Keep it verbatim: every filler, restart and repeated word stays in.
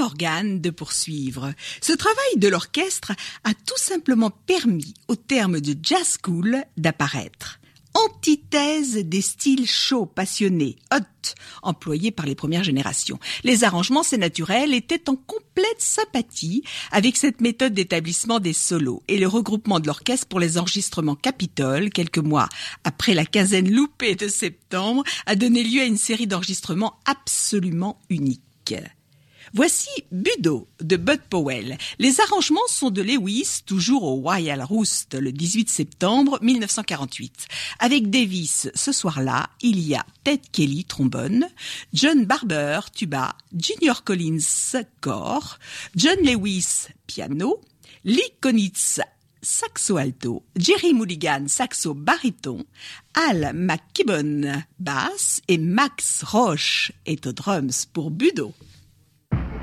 Morgan de poursuivre. Ce travail de l'orchestre a tout simplement permis, au terme de Jazz School, d'apparaître. Antithèse des styles chauds, passionnés, hot, employés par les premières générations. Les arrangements, c'est naturel, étaient en complète sympathie avec cette méthode d'établissement des solos et le regroupement de l'orchestre pour les enregistrements Capitol, quelques mois après la quinzaine loupée de septembre, a donné lieu à une série d'enregistrements absolument uniques. Voici Budo de Bud Powell. Les arrangements sont de Lewis, toujours au Royal Roost le dix-huit septembre mille neuf cent quarante-huit. Avec Davis, ce soir-là, il y a Ted Kelly, trombone, John Barber, tuba, Junior Collins, cor, John Lewis, piano, Lee Konitz, saxo alto, Jerry Mulligan, saxo baryton, Al McKibbon, basse et Max Roche est aux drums pour Budo.